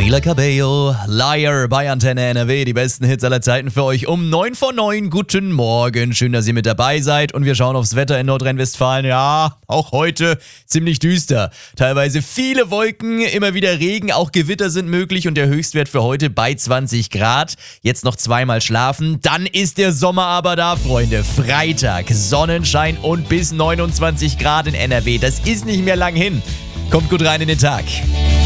Camila Cabello, Liar bei Antenne NRW, die besten Hits aller Zeiten für euch um 9 vor 9. Guten Morgen, schön, dass ihr mit dabei seid und wir schauen aufs Wetter in Nordrhein-Westfalen. Ja, auch heute ziemlich düster. Teilweise viele Wolken, immer wieder Regen, auch Gewitter sind möglich und der Höchstwert für heute bei 20 Grad. Jetzt noch zweimal schlafen, dann ist der Sommer aber da, Freunde. Freitag, Sonnenschein und bis 29 Grad in NRW. Das ist nicht mehr lang hin. Kommt gut rein in den Tag.